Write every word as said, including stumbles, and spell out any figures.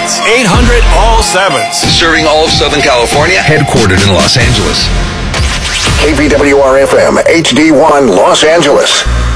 sevens. eight hundred all sevens. Serving all of Southern California, headquartered in Los Angeles. K V W R F M, H D one, Los Angeles.